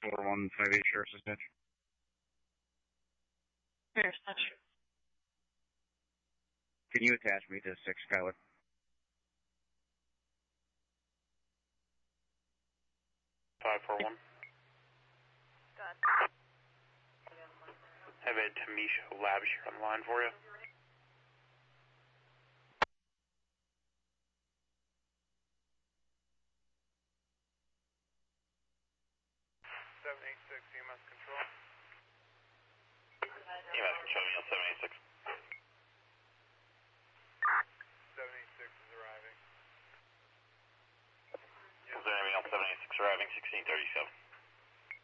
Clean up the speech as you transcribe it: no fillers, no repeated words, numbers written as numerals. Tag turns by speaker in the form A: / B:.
A: 4158 Sheriff's Dispatch.
B: Sheriff's Dispatch.
A: Can you attach me to 6 Skyler?
C: Done.
D: Have a Tamisha Lavish on the line for you.
E: EMS control.
D: EMS control, Neil 786.
E: 786 is arriving.
D: Is there anyone else 786 arriving, 1637?